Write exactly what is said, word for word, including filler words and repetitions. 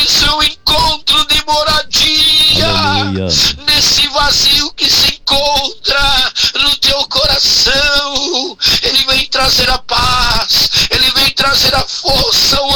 de seu encontro de moradia. Aleluia. Nesse vazio que se encontra no teu coração, Ele vem trazer a paz, Ele vem trazer a força, o